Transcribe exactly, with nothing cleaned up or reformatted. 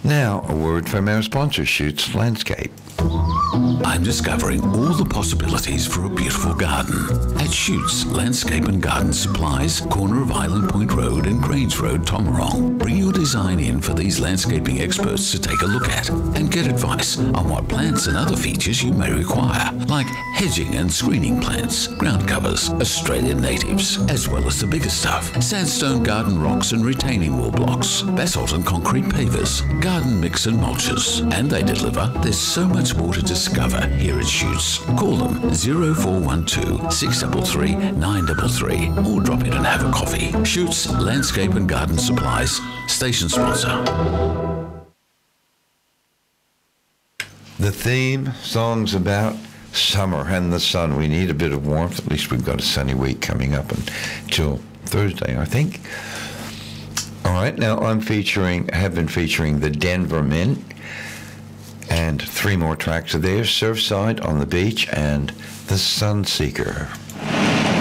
Now, a word from our sponsor, Shoots Landscape. I'm discovering all the possibilities for a beautiful garden at Shoots Landscape and Garden Supplies, corner of Island Point Road and Grange Road, Tomarong. Bring your design in for these landscaping experts to take a look at and get advice on what plants and other features you may require, like hedging and screening plants, ground covers, Australian natives, as well as the bigger stuff, sandstone garden rocks and retaining wall blocks, basalt and concrete pavers, garden mix and mulches. And they deliver. There's so much more to discover here at Shoots. Call them zero four one two, six three three, nine three three or drop in and have a coffee. Shoots Landscape and Garden Supplies, station sponsor. The theme song's about summer and the sun. We need a bit of warmth. At least we've got a sunny week coming up until Thursday, I think. All right, now I'm featuring, have been featuring the Denver Men, and three more tracks of theirs, Surfside, On the Beach, and The Sunseeker.